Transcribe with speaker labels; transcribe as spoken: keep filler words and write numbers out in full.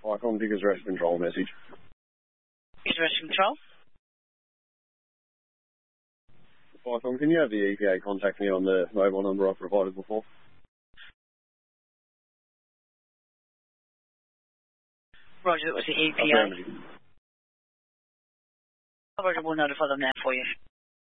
Speaker 1: Icon Diggers Rest Control message.
Speaker 2: Diggers Rest Control.
Speaker 1: Icon, can you have the E P A contact me on the mobile number I provided before?
Speaker 2: Roger, that was the E P A. Roger, we'll notify them now for you.